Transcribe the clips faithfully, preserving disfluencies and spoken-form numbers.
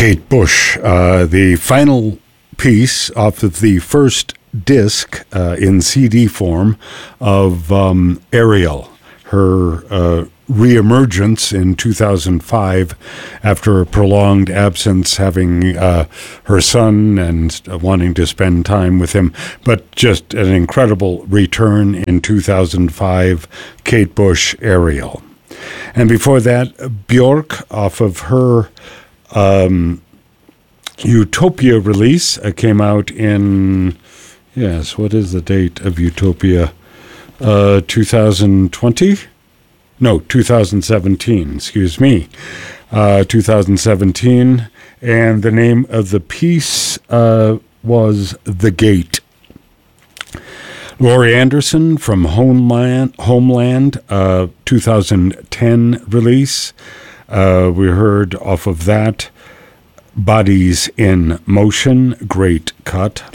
Kate Bush, uh, the final piece off of the first disc uh, in C D form of um, Ariel, her uh, reemergence in two thousand five after a prolonged absence, having uh, her son and uh, wanting to spend time with him, but just an incredible return in two thousand five, Kate Bush, Ariel. And before that, Bjork off of her Um, Utopia release uh, came out in, yes, what is the date of Utopia? Uh, two thousand twenty? No, two thousand seventeen, excuse me. Uh, two thousand seventeen, and the name of the piece uh, was The Gate. Laurie Anderson from Homeland, Homeland uh, two thousand ten release. Uh, we heard off of that, Bodies in Motion, great cut.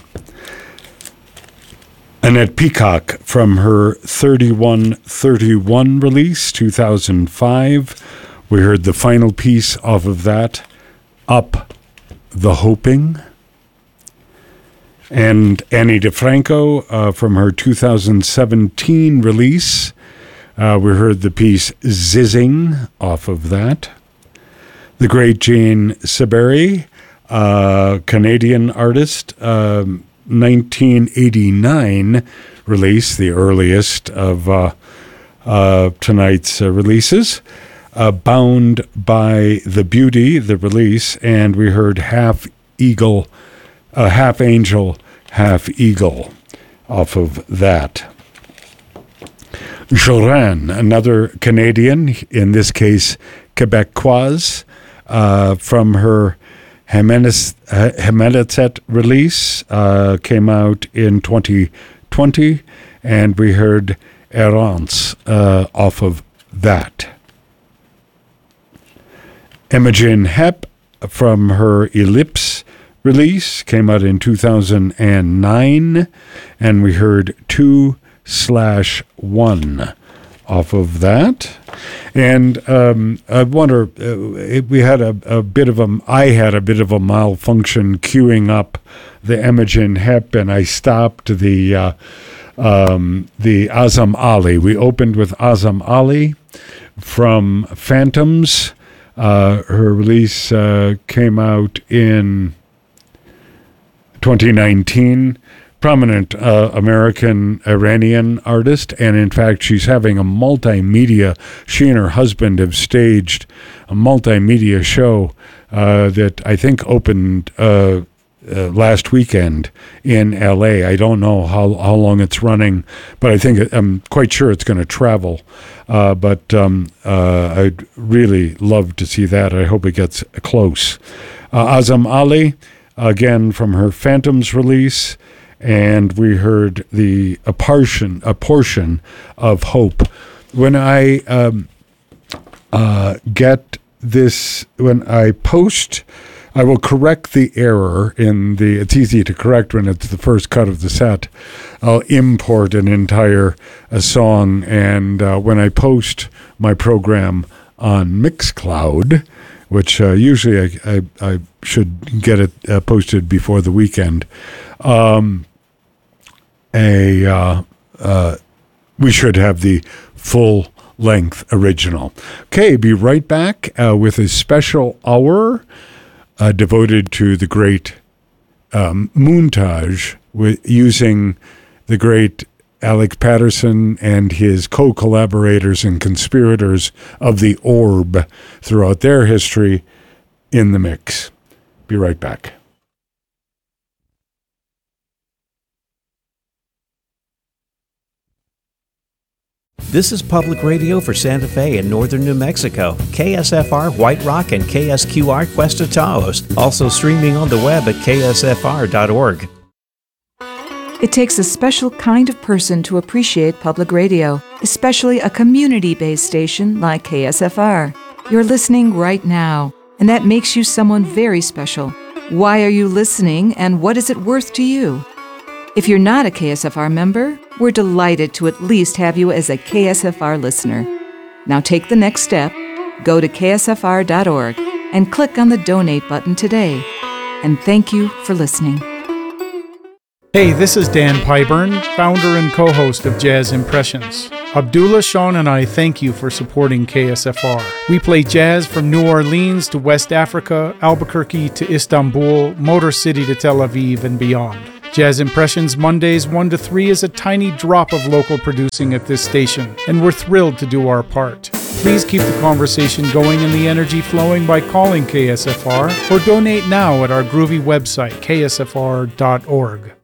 Annette Peacock from her thirty-one thirty-one release, two thousand five. We heard the final piece off of that, Up the Hoping. And Annie DeFranco uh, from her two thousand seventeen release. Uh, we heard the piece Zizzing off of that. The great Jane Siberry, uh, Canadian artist, um, nineteen eighty-nine release, the earliest of uh, uh, tonight's uh, releases. Uh, Bound by the Beauty, the release, and we heard Half Eagle, uh, Half Angel, Half Eagle off of that. Joran, another Canadian, in this case Quebecoise, uh, from her Hemenetzet release, uh, came out in twenty twenty, and we heard Errance uh, off of that. Imogen Heap from her Ellipse release came out in two thousand nine, and we heard two slash one off of that. And um, I wonder, uh, it, we had a, a bit of a, I had a bit of a malfunction queuing up the Imogen Heap, and I stopped the uh, um, the Azam Ali. We opened with Azam Ali from Phantoms. Uh, her release uh, came out in twenty nineteen. Prominent uh, American Iranian artist, and in fact she's having a multimedia, she and her husband have staged a multimedia show uh, that I think opened uh, uh, last weekend in L A. I don't know how, how long it's running, but I think it, I'm quite sure it's going to travel. Uh, but um, uh, I'd really love to see that. I hope it gets close. Uh, Azam Ali, again from her Phantoms release, and we heard the a portion a portion of Hope. When I um, uh, get this, when I post, I will correct the error in the. It's easy to correct when it's the first cut of the set. I'll import an entire a song, and uh, when I post my program on Mixcloud, which uh, usually I, I I should get it uh, posted before the weekend. Um, a uh, uh, we should have the full length original. Okay, be right back uh, with a special hour uh, devoted to the great um, Montage, with using the great Alec Patterson and his co-collaborators and conspirators of the Orb throughout their history in the mix. Be right back. This is public radio for Santa Fe and northern New Mexico. K S F R White Rock and K S Q R Cuesta Taos. Also streaming on the web at K S F R dot org. It takes a special kind of person to appreciate public radio, especially a community-based station like K S F R. You're listening right now, and that makes you someone very special. Why are you listening, and what is it worth to you? If you're not a K S F R member, we're delighted to at least have you as a K S F R listener. Now take the next step. Go to K S F R dot org. and click on the donate button today. And thank you for listening. Hey, this is Dan Pyburn, founder and co-host of Jazz Impressions. Abdullah, Sean, and I thank you for supporting K S F R. We play jazz from New Orleans to West Africa, Albuquerque to Istanbul, Motor City to Tel Aviv, and beyond. Jazz Impressions Mondays one to three is a tiny drop of local producing at this station, and we're thrilled to do our part. Please keep the conversation going and the energy flowing by calling K S F R or donate now at our groovy website, K S F R dot org.